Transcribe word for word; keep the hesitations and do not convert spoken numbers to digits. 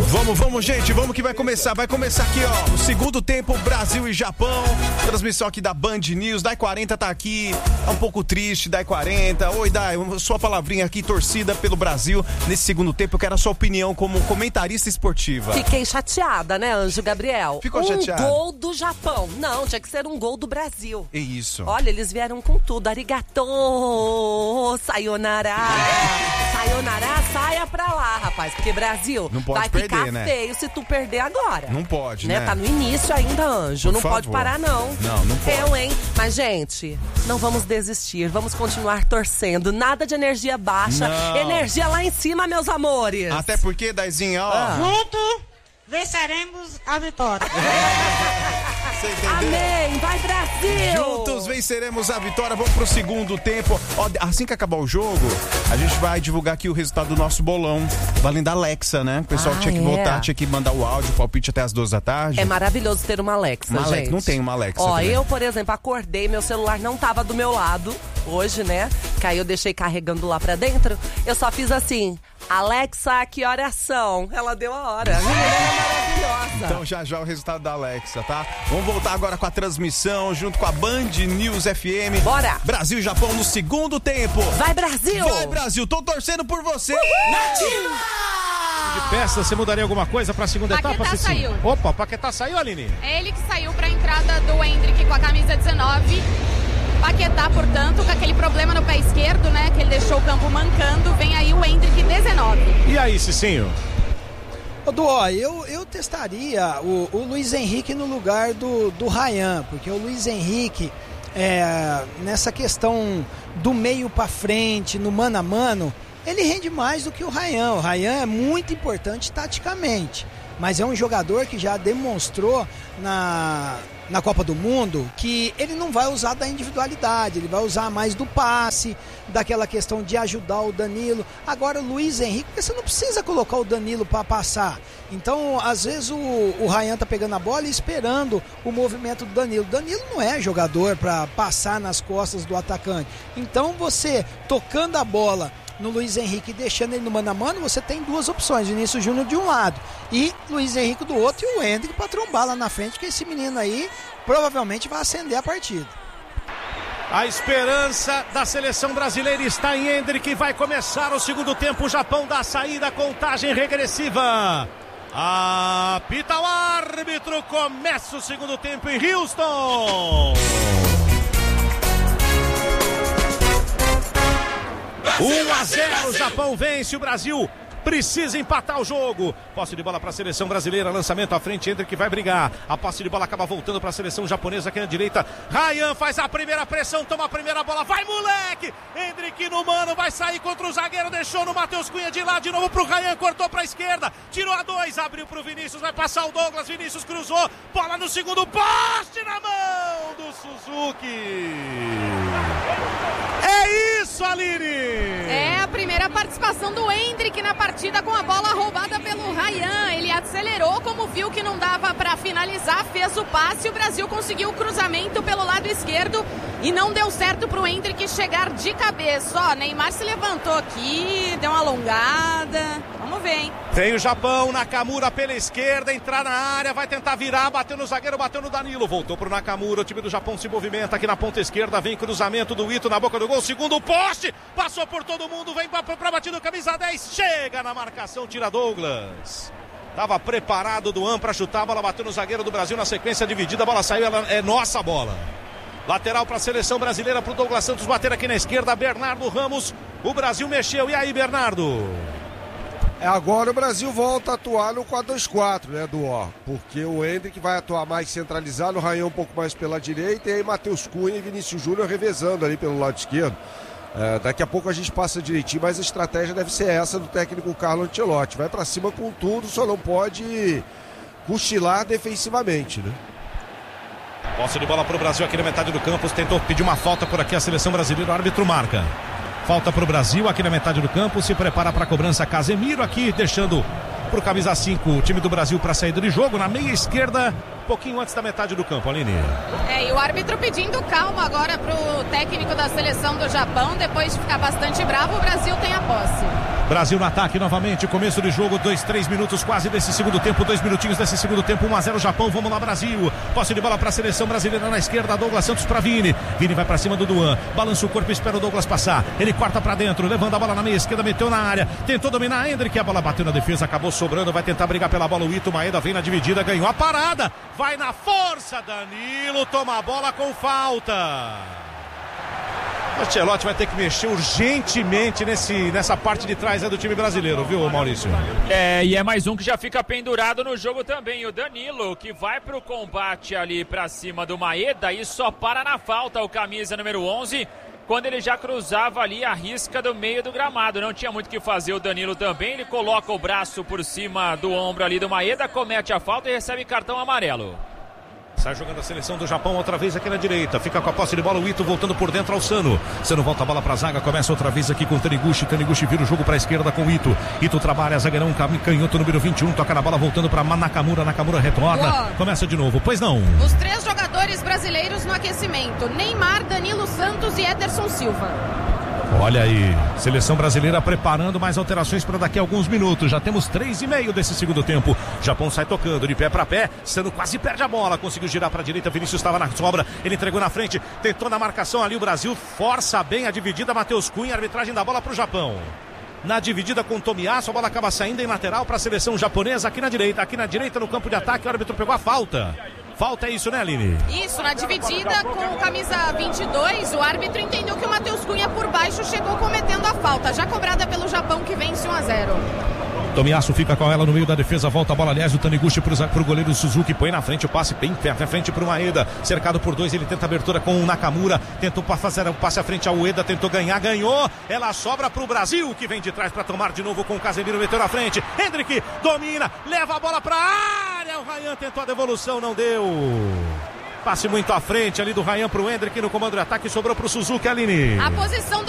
Vamos, vamos, gente, vamos que vai começar. Vai começar aqui, ó, o segundo tempo, Brasil e Japão. Transmissão aqui da Band News. Dai quarenta tá aqui, é um pouco triste, Dai quarenta. Oi, Dai, sua palavrinha aqui, torcida pelo Brasil. Nesse segundo tempo, eu quero a sua opinião como comentarista esportiva. Fiquei chateada, né, Anjo Gabriel? Ficou um chateada? Um gol do Japão. Não, tinha que ser um gol do Brasil. É isso. Olha, eles vieram com tudo. Arigato, sayonara. Sayonara, saia pra lá, rapaz. Porque Brasil não pode vai perder, ficar né? feio se tu perder agora. Não pode, né? né? Tá no início ainda, Anjo. Por não favor. pode parar, não. Não, não pode. Eu, hein? Mas, gente, não vamos desistir. Vamos continuar torcendo. Nada de energia baixa. Não. Energia lá em cima, meus amores. Até porque, Daizinha, ó... Ah. Junto venceremos a vitória. Você entendeu? Amém! Vai, Brasil! Juntos venceremos a vitória. Vamos pro segundo tempo. Ó, assim que acabar o jogo, a gente vai divulgar aqui o resultado do nosso bolão. Valendo da Alexa, né? O pessoal Ah, tinha que é? votar, tinha que mandar o áudio, o palpite até as duas da tarde. É maravilhoso ter uma Alexa, Uma gente. Alexa, não tem uma Alexa Ó, também. eu, por exemplo, acordei, meu celular não tava do meu lado hoje, né? Que aí eu deixei carregando lá pra dentro. Eu só fiz assim, Alexa, que horas são? Ela deu a hora. Menina, é maravilhosa. Então já já o resultado da Alexa, tá? Vamos voltar agora com a transmissão junto com a Band News F M. Bora! Brasil e Japão no segundo tempo. Vai, Brasil! Vai, Brasil! Tô torcendo por você! Nativa! De peça, você mudaria alguma coisa pra segunda Paquetá etapa? Ceci? saiu. Opa, Paquetá saiu, Aline? É ele que saiu para a entrada do Endrick com a camisa dezenove. Paquetá, portanto, com aquele problema no pé esquerdo, né? Que ele deixou o campo mancando. Vem aí o Endrick dezenove. E aí, Cicinho? Ô, Duó, eu, eu testaria o, o Luiz Henrique no lugar do, do Ryan, porque o Luiz Henrique, é, nessa questão do meio pra frente, no mano a mano, ele rende mais do que o Ryan. O Ryan é muito importante taticamente, mas é um jogador que já demonstrou na, na Copa do Mundo que ele não vai usar da individualidade, ele vai usar mais do passe, daquela questão de ajudar o Danilo. Agora o Luiz Henrique, porque você não precisa colocar o Danilo para passar. Então, às vezes o, o Ryan tá pegando a bola e esperando o movimento do Danilo. Danilo não é jogador para passar nas costas do atacante. Então, você tocando a bola no Luiz Henrique e deixando ele no mano a mano, você tem duas opções, Vinícius Júnior de um lado e Luiz Henrique do outro, e o Endrick para trombar lá na frente, que esse menino aí provavelmente vai acender a partida. A esperança da seleção brasileira está em Endrick. Vai começar o segundo tempo. O Japão dá a saída, contagem regressiva. Apita o árbitro. Começa o segundo tempo em Houston. um a zero, o Japão vence, o Brasil precisa empatar o jogo. Posse de bola para a seleção brasileira, lançamento à frente, Endrick vai brigar. A posse de bola acaba voltando para a seleção japonesa aqui na direita. Ryan faz a primeira pressão, toma a primeira bola, vai moleque! Endrick no mano, vai sair contra o zagueiro, deixou no Matheus Cunha de lado, de novo pro Ryan, cortou para a esquerda, tirou a dois, abriu pro Vinícius, vai passar o Douglas, Vinícius cruzou, bola no segundo poste na mão do Suzuki. É isso, Aline! É a primeira participação do Endrick na partida com a bola roubada pelo Ryan. Ele acelerou, como viu que não dava para finalizar, fez o passe. O Brasil conseguiu o cruzamento pelo lado esquerdo e não deu certo pro Endrick chegar de cabeça. Ó, Neymar se levantou aqui, deu uma alongada. Vamos ver, hein? Tem o Japão, Nakamura pela esquerda, entrar na área, vai tentar virar, bateu no zagueiro, bateu no Danilo, voltou pro Nakamura, o time do Japão se movimenta aqui na ponta esquerda, vem cruzamento do Ito na boca do gol, segundo poste, passou por todo mundo, vem pra, pra batida, camisa dez, chega na marcação, tira Douglas. Tava preparado Duan pra chutar, a bola bateu no zagueiro do Brasil na sequência dividida, a bola saiu, ela é nossa bola. Lateral para a seleção brasileira, pro Douglas Santos bater aqui na esquerda, Bernardo Ramos, o Brasil mexeu, e aí, Bernardo? É, agora o Brasil volta a atuar no quatro dois quatro, né, Duó? Porque o Endrick vai atuar mais centralizado, o Ryan um pouco mais pela direita, e aí Matheus Cunha e Vinícius Júnior revezando ali pelo lado esquerdo. É, daqui a pouco a gente passa direitinho, mas a estratégia deve ser essa do técnico Carlo Ancelotti. Vai pra cima com tudo, só não pode cochilar defensivamente, né? Posse de bola pro Brasil aqui na metade do campo, tentou pedir uma falta por aqui a seleção brasileira, o árbitro marca. Falta pro Brasil aqui na metade do campo, se prepara para a cobrança Casemiro aqui, deixando pro camisa cinco o time do Brasil para saída de jogo, na meia esquerda, um pouquinho antes da metade do campo, Aline. É, e o árbitro pedindo calma agora pro técnico da seleção do Japão, depois de ficar bastante bravo, o Brasil tem a posse. Brasil no ataque novamente, começo de jogo, dois, três minutos quase desse segundo tempo, dois minutinhos desse segundo tempo, um a zero Japão, vamos lá Brasil, posse de bola para a seleção brasileira na esquerda, Douglas Santos para Vini, Vini vai para cima do Duan, balança o corpo, espera o Douglas passar, ele corta para dentro, levando a bola na meia esquerda, meteu na área, tentou dominar Hendrick, a bola bateu na defesa, acabou sobrando, vai tentar brigar pela bola, o Ito Maeda vem na dividida, ganhou a parada, vai na força, Danilo toma a bola com falta. O Ancelotti vai ter que mexer urgentemente nesse, nessa parte de trás, né, do time brasileiro, viu, Maurício? É, e é mais um que já fica pendurado no jogo também, o Danilo, que vai pro combate ali pra cima do Maeda e só para na falta o camisa número onze, quando ele já cruzava ali a risca do meio do gramado. Não tinha muito o que fazer o Danilo também, ele coloca o braço por cima do ombro ali do Maeda, comete a falta e recebe cartão amarelo. Sai jogando a seleção do Japão outra vez aqui na direita. Fica com a posse de bola o Ito voltando por dentro ao Sano. Sano volta a bola para a zaga. Começa outra vez aqui com o Taniguchi. Taniguchi vira o jogo para a esquerda com o Ito. Ito trabalha, zagueirão, canhoto número vinte e um. Toca na bola voltando para Nakamura. Nakamura retorna. Boa. Começa de novo. Pois não. Os três jogadores brasileiros no aquecimento: Neymar, Danilo Santos e Ederson Silva. Olha aí, seleção brasileira preparando mais alterações para daqui a alguns minutos. Já temos três e meio desse segundo tempo. Japão sai tocando de pé para pé. Sano quase perde a bola. Conseguiu girar para a direita. Vinícius estava na sobra. Ele entregou na frente. Tentou na marcação ali. O Brasil força bem a dividida. Matheus Cunha, arbitragem da bola para o Japão. Na dividida com Tomiasso, a bola acaba saindo em lateral para a seleção japonesa. Aqui na direita, aqui na direita no campo de ataque. O árbitro pegou a falta. Falta é isso, né, Aline? Isso, na dividida com o camisa vinte e dois, o árbitro entendeu que o Matheus Cunha por baixo chegou cometendo a falta, já cobrada pelo Japão, que vence um a zero. Tomiasso fica com ela no meio da defesa, volta a bola, aliás, o Taniguchi pro, pro goleiro Suzuki, põe na frente o passe bem perto, à frente pro Maeda, cercado por dois, ele tenta abertura com o Nakamura, tentou fazer o passe à frente ao Ueda, tentou ganhar, ganhou, ela sobra pro Brasil, que vem de trás para tomar de novo com o Casemiro, meteu na frente, Hendrick domina, leva a bola pra área, o Ryan tentou a devolução, não deu. Passe muito à frente ali do Ryan pro Hendrick no comando de ataque, sobrou pro Suzuki, Aline. A posição do